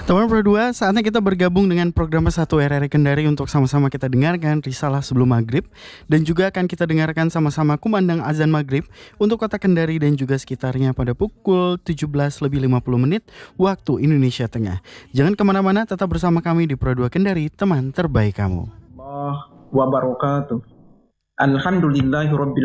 Teman berdua, saatnya kita bergabung dengan program satu RRI Kendari untuk sama-sama kita dengarkan risalah sebelum maghrib. Dan juga akan kita dengarkan sama-sama kumandang azan maghrib untuk kota Kendari dan juga sekitarnya pada pukul 17:50 waktu Indonesia Tengah. Jangan kemana-mana, tetap bersama kami di Pro 2 Kendari, teman terbaik kamu. Allah wabarakatuh. Alhamdulillahirabbil